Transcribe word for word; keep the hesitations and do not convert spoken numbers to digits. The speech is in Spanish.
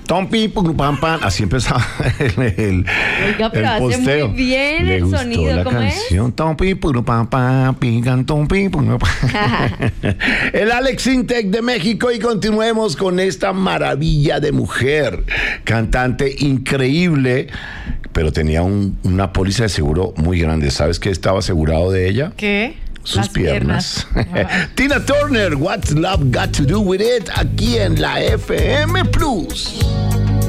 Tom pi, pum, pam, pam. Así empezaba el, el, Oiga, pero el hace posteo. muy bien Le el gustó sonido, la ¿cómo es? canción. Tom pi, pum, pam, pam, pican, tom pi, pum, pam. El Alex Intec de México y continuemos con esta maravilla de mujer, cantante increíble, pero tenía un, una póliza de seguro muy grande. ¿Sabes qué estaba asegurado de ella? ¿Qué? Sus Las piernas. piernas. Tina Turner, What's Love Got to Do With It, aquí en la F M Plus.